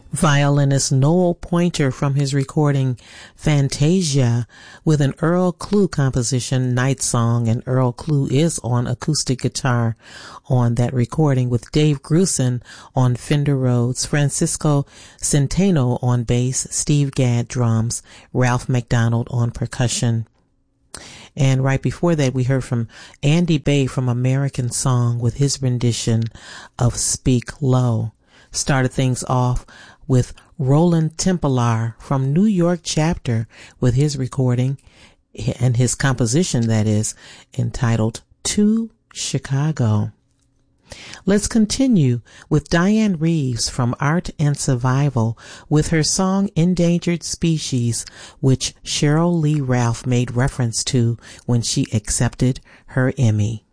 Violinist Noel Pointer from his recording Fantasia with an Earl Klugh composition, Night Song, and Earl Klugh is on acoustic guitar on that recording with Dave Grusin on Fender Rhodes, Francisco Centeno on bass, Steve Gadd drums, Ralph McDonald on percussion. And right before that, we heard from Andy Bay from American Song with his rendition of Speak Low. Started things off with Roland Tempelar from New York Chapter with his recording and his composition, that is, entitled To Chicago. Let's continue with Diane Reeves from Art and Survival with her song Endangered Species, which Cheryl Lee Ralph made reference to when she accepted her Emmy.